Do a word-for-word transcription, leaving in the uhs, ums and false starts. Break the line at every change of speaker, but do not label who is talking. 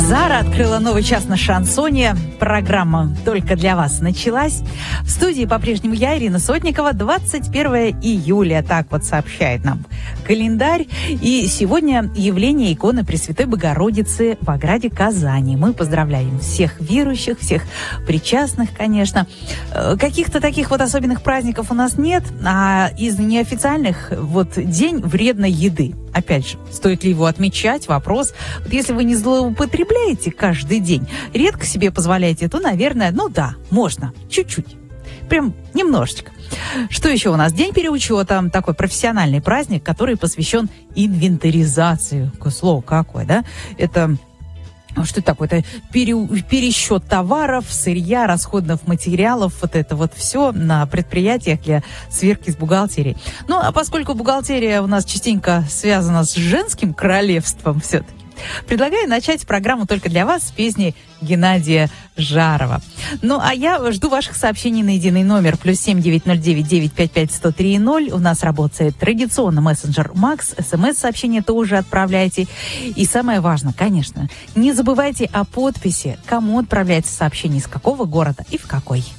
Зара открыла новый час на шансоне. Программа «Только для вас» началась. В студии по-прежнему я, Ирина Сотникова. двадцать первое июля, так вот сообщает нам календарь. И сегодня явление иконы Пресвятой Богородицы в ограде Казани. Мы поздравляем всех верующих, всех причастных, конечно. Каких-то таких вот особенных праздников у нас нет. А из неофициальных вот день вредной еды. Опять же, стоит ли его отмечать? Вопрос. Вот если вы не злоупотребляете каждый день, редко себе позволяете, то, наверное, ну да, можно. Чуть-чуть. Прям немножечко. Что еще у нас? День переучета. Такой профессиональный праздник, который посвящен инвентаризации. Слово какое, да? Это... Что это такое? Это пере, пересчет товаров, сырья, расходных материалов, вот это вот все на предприятиях для сверки с бухгалтерией. Ну, а поскольку бухгалтерия у нас частенько связана с женским королевством все-таки, предлагаю начать программу «Только для вас» с песни Геннадия Жарова. Ну, а я жду ваших сообщений на единый номер плюс семь девять ноль девять девять пять пять сто три ноль. У нас работает традиционно мессенджер Макс. СМС-сообщение тоже отправляйте. И самое важное, конечно, не забывайте о подписи, кому отправляется сообщение, из какого города и в какой.